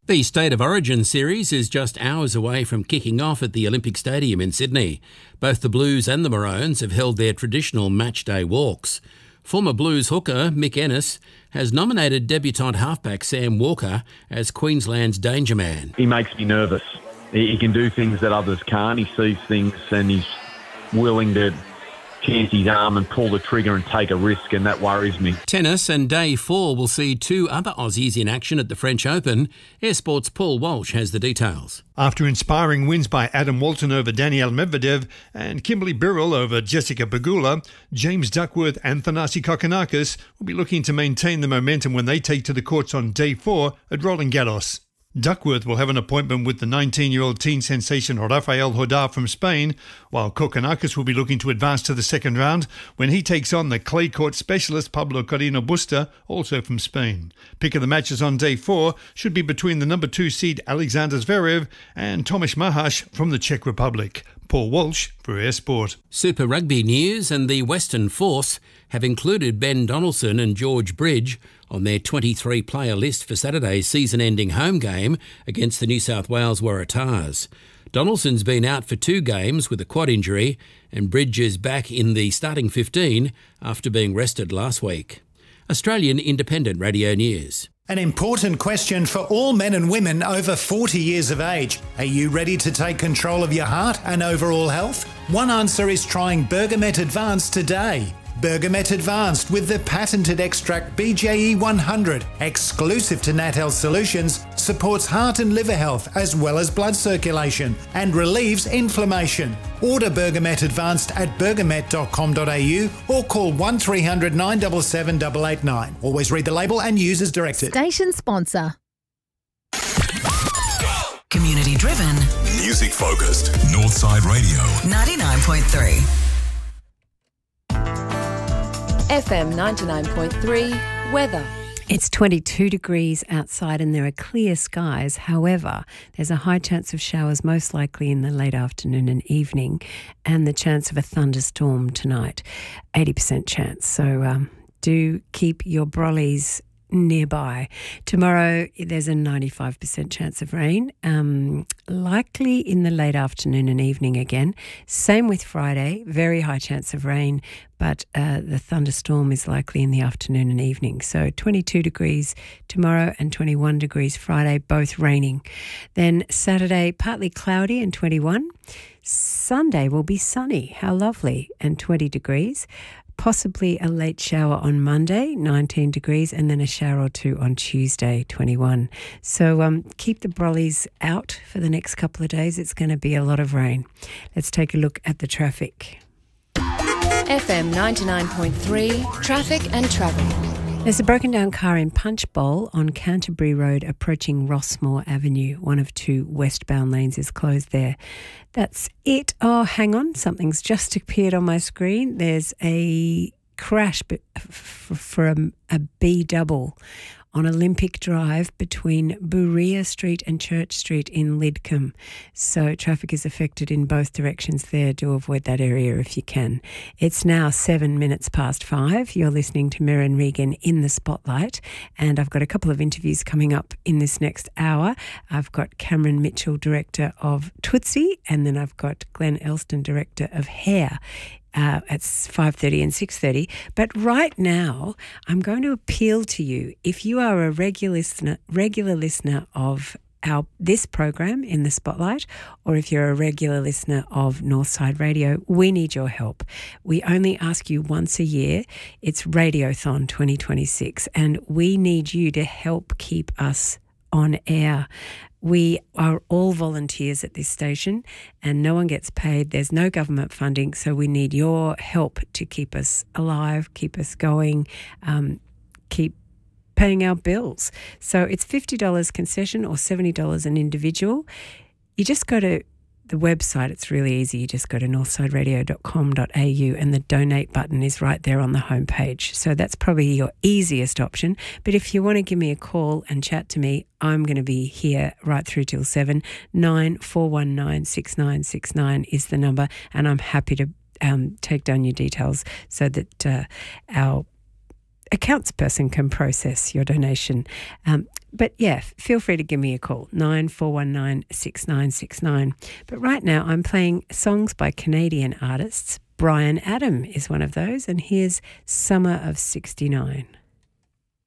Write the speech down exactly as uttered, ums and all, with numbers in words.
The State of Origin series is just hours away from kicking off at the Olympic Stadium in Sydney. Both the Blues and the Maroons have held their traditional match-day walks. Former Blues hooker Mick Ennis has nominated debutant halfback Sam Walker as Queensland's danger man. He makes me nervous. He, he can do things that others can't. He sees things and he's willing to chance his arm and pull the trigger and take a risk, and that worries me. Tennis, and day four will see two other Aussies in action at the French Open. Air Sports' Paul Walsh has the details. After inspiring wins by Adam Walton over Daniel Medvedev and Kimberly Birrell over Jessica Pegula, James Duckworth and Thanasi Kokkinakis will be looking to maintain the momentum when they take to the courts on day four at Roland Garros. Duckworth will have an appointment with the nineteen-year-old teen sensation Rafael Hodar from Spain, while Kokkinakis will be looking to advance to the second round when he takes on the clay court specialist Pablo Carreno Busta, also from Spain. Pick of the matches on day four should be between the number two seed Alexander Zverev and Tomáš Maháš from the Czech Republic. Paul Walsh for Air Sport. Super Rugby news, and the Western Force have included Ben Donaldson and George Bridge on their twenty-three player list for Saturday's season-ending home game against the New South Wales Waratahs. Donaldson's been out for two games with a quad injury, and Bridge is back in the starting fifteen after being rested last week. Australian Independent Radio News. An important question for all men and women over forty years of age. Are you ready to take control of your heart and overall health? One answer is trying Bergamet Advanced today. Bergamet Advanced with the patented extract B J E one hundred, exclusive to Nat Health Solutions, supports heart and liver health as well as blood circulation and relieves inflammation. Order Bergamet Advanced at bergamet dot com dot a u or call one three hundred nine seven seven eight eight nine. Always read the label and use as directed. Station sponsor. Community driven. Music focused. Northside Radio. ninety-nine point three. F M ninety-nine point three weather. It's twenty-two degrees outside and there are clear skies. However, there's a high chance of showers, most likely in the late afternoon and evening, and the chance of a thunderstorm tonight, eighty percent chance. So um, do keep your brollies nearby. Tomorrow, there's a ninety-five percent chance of rain, um, likely in the late afternoon and evening again. Same with Friday, very high chance of rain, but uh, the thunderstorm is likely in the afternoon and evening. So twenty-two degrees tomorrow and twenty-one degrees Friday, both raining. Then Saturday, partly cloudy and twenty-one. Sunday will be sunny, how lovely, and twenty degrees. Possibly a late shower on Monday, nineteen degrees, and then a shower or two on Tuesday, twenty-one. So um, keep the brollies out for the next couple of days. It's going to be a lot of rain. Let's take a look at the traffic. F M ninety-nine point three, traffic and travel. There's a broken down car in Punchbowl on Canterbury Road approaching Rossmore Avenue. One of two westbound lanes is closed there. That's it. Oh, hang on. Something's just appeared on my screen. There's a crash for a, a B double on Olympic Drive between Berea Street and Church Street in Lidcombe. So traffic is affected in both directions there. Do avoid that area if you can. It's now seven minutes past five. You're listening to Merryn Regan in the Spotlight, and I've got a couple of interviews coming up in this next hour. I've got Cameron Mitchell, Director of Tootsie, and then I've got Glenn Elston, Director of Hair. Uh, at five thirty and six thirty. But right now, I'm going to appeal to you. If you are a regular listener, regular listener of our this program in the Spotlight, or if you're a regular listener of Northside Radio, we need your help. We only ask you once a year. It's Radiothon twenty twenty-six, and we need you to help keep us on air. We are all volunteers at this station and no one gets paid. There's no government funding, so we need your help to keep us alive, keep us going, um, keep paying our bills. So it's fifty dollars concession or seventy dollars an individual. You just go to the website. It's really easy. You just go to northside radio dot com dot a u and the donate button is right there on the homepage. So that's probably your easiest option. But if you want to give me a call and chat to me, I'm going to be here right through till seven. nine four one nine six nine six nine is the number, and I'm happy to um, take down your details so that uh, our accounts person can process your donation. Um, but yeah, feel free to give me a call, nine four one nine, six nine six nine. But right now I'm playing songs by Canadian artists. Bryan Adam is one of those, and here's Summer of sixty-nine.